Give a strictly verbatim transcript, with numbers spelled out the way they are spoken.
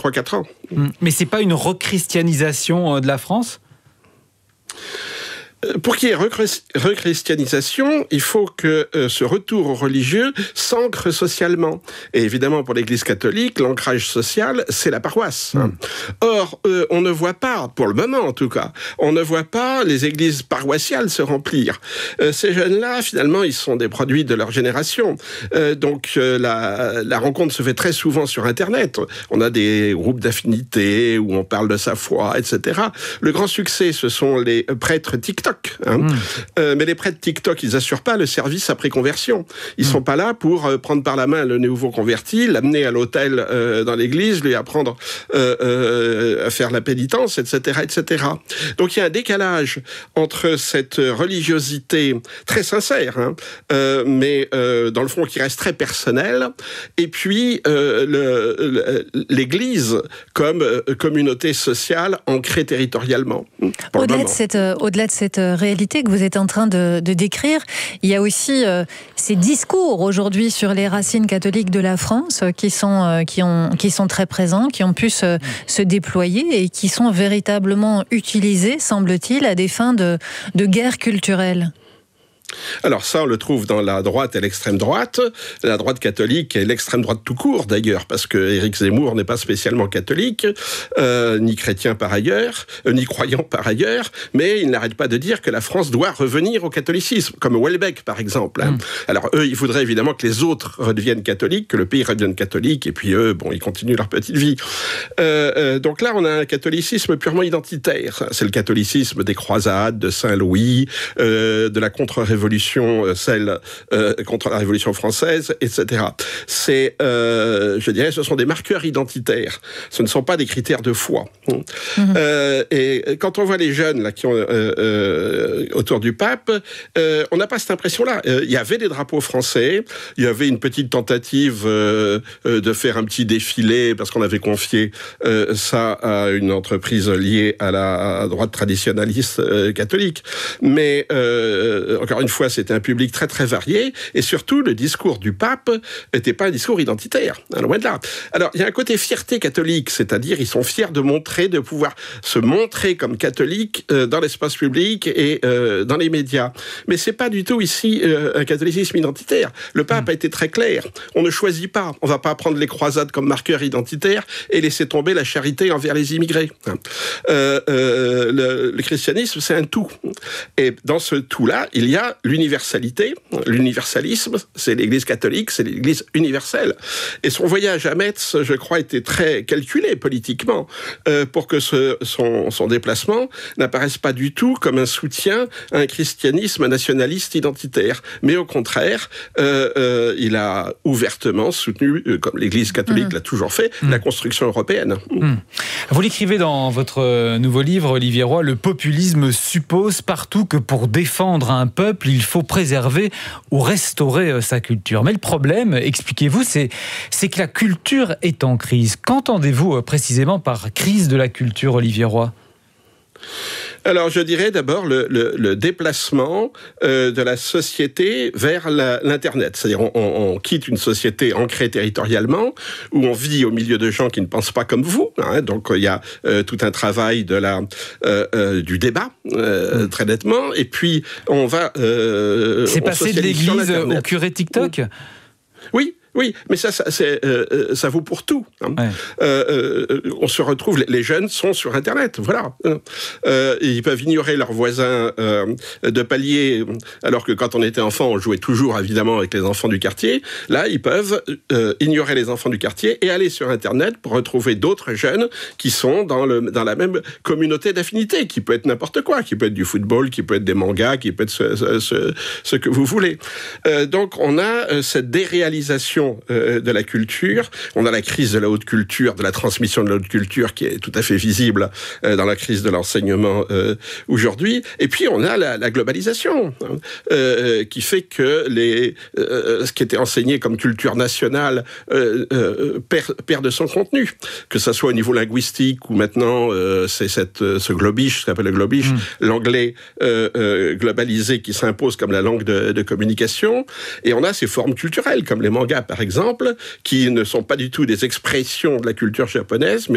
trois quatre ans. Mais c'est pas une rechristianisation de la France ? Pour qu'il y ait rechristianisation, il faut que euh, ce retour aux religieux s'ancre socialement. Et évidemment, pour l'Église catholique, l'ancrage social, c'est la paroisse. Mmh. Or, euh, on ne voit pas, pour le moment en tout cas, on ne voit pas les églises paroissiales se remplir. Euh, ces jeunes-là, finalement, ils sont des produits de leur génération. Euh, donc, euh, la, la rencontre se fait très souvent sur Internet. On a des groupes d'affinité où on parle de sa foi, et cetera. Le grand succès, ce sont les prêtres TikTok. Hein. Mmh. Euh, mais les prêtres TikTok, ils assurent pas le service après conversion. Ils mmh. sont pas là pour euh, prendre par la main le nouveau converti, l'amener à l'autel euh, dans l'église, lui apprendre euh, euh, à faire la pénitence, et cetera, et cetera. Donc il y a un décalage entre cette religiosité très sincère, hein, euh, mais euh, dans le fond qui reste très personnelle, et puis euh, le, le, l'Église comme euh, communauté sociale ancrée territorialement. Au-delà de cette, euh, au-delà de cette réalité que vous êtes en train de, de décrire, il y a aussi euh, ces discours aujourd'hui sur les racines catholiques de la France euh, qui sont euh, qui ont qui sont très présents, qui ont pu se, se déployer et qui sont véritablement utilisés, semble-t-il, à des fins de, de guerre culturelle. Alors ça, on le trouve dans la droite et l'extrême droite, la droite catholique et l'extrême droite tout court d'ailleurs, parce que Éric Zemmour n'est pas spécialement catholique, euh, ni chrétien par ailleurs, euh, ni croyant par ailleurs, mais il n'arrête pas de dire que la France doit revenir au catholicisme, comme Houellebecq par exemple. Hein. Mmh. Alors eux, ils voudraient évidemment que les autres redeviennent catholiques, que le pays redevienne catholique, et puis eux, bon, ils continuent leur petite vie. Euh, euh, donc là, on a un catholicisme purement identitaire. C'est le catholicisme des croisades, de Saint-Louis, euh, de la contre-révolution, celle euh, contre la Révolution française, et cetera. C'est, euh, je dirais, ce sont des marqueurs identitaires. Ce ne sont pas des critères de foi. Mmh. Euh, et quand on voit les jeunes là qui ont euh, euh, autour du pape, euh, on n'a pas cette impression-là. Euh, il y avait des drapeaux français. Il y avait une petite tentative euh, euh, de faire un petit défilé parce qu'on avait confié euh, ça à une entreprise liée à la droite traditionnaliste euh, catholique. Mais euh, encore une fois, c'était un public très très varié, et surtout le discours du pape n'était pas un discours identitaire, hein, loin de là. Alors il y a un côté fierté catholique, c'est-à-dire ils sont fiers de montrer, de pouvoir se montrer comme catholiques euh, dans l'espace public et euh, dans les médias. Mais c'est pas du tout ici euh, un catholicisme identitaire. Le pape mmh. a été très clair. On ne choisit pas. On va pas prendre les croisades comme marqueur identitaire et laisser tomber la charité envers les immigrés. Euh, euh, le, le christianisme, c'est un tout. Et dans ce tout-là, il y a l'universalité, l'universalisme, c'est l'Église catholique, c'est l'Église universelle. Et son voyage à Metz, je crois, était très calculé politiquement euh, pour que ce, son, son déplacement n'apparaisse pas du tout comme un soutien à un christianisme nationaliste identitaire. Mais au contraire, euh, euh, il a ouvertement soutenu, euh, comme l'Église catholique mmh. l'a toujours fait, mmh. la construction européenne. Mmh. Vous l'écrivez dans votre nouveau livre, Olivier Roy, le populisme suppose partout que pour défendre un peuple, il faut préserver ou restaurer sa culture. Mais le problème, expliquez-vous, c'est, c'est que la culture est en crise. Qu'entendez-vous précisément par crise de la culture, Olivier Roy ? Alors, je dirais d'abord le, le, le déplacement euh, de la société vers la, l'Internet. C'est-à-dire, on, on, on quitte une société ancrée territorialement, où on vit au milieu de gens qui ne pensent pas comme vous. Hein, donc, il y a euh, tout un travail de la, euh, euh, du débat, euh, mmh. très nettement. Et puis, on va... Euh, c'est passé de l'église au curé TikTok ? Oui. Oui, mais ça, ça, c'est, euh, ça vaut pour tout. Hein. Ouais. Euh, euh, on se retrouve, les jeunes sont sur Internet, voilà. Euh, ils peuvent ignorer leurs voisins euh, de palier, alors que quand on était enfant, on jouait toujours évidemment avec les enfants du quartier. Là, ils peuvent euh, ignorer les enfants du quartier et aller sur Internet pour retrouver d'autres jeunes qui sont dans, le, dans la même communauté d'affinité, qui peut être n'importe quoi, qui peut être du football, qui peut être des mangas, qui peut être ce, ce, ce, ce que vous voulez. Euh, donc, on a euh, cette déréalisation de la culture. On a la crise de la haute culture, de la transmission de la haute culture qui est tout à fait visible dans la crise de l'enseignement aujourd'hui. Et puis, on a la, la globalisation euh, qui fait que les, euh, ce qui était enseigné comme culture nationale euh, euh, perd, perd de son contenu. Que ça soit au niveau linguistique ou maintenant, euh, c'est cette, ce globish, ce qu'on appelle le globish, mmh. l'anglais euh, euh, globalisé qui s'impose comme la langue de, de communication. Et on a ces formes culturelles comme les mangas, par exemple, qui ne sont pas du tout des expressions de la culture japonaise, mais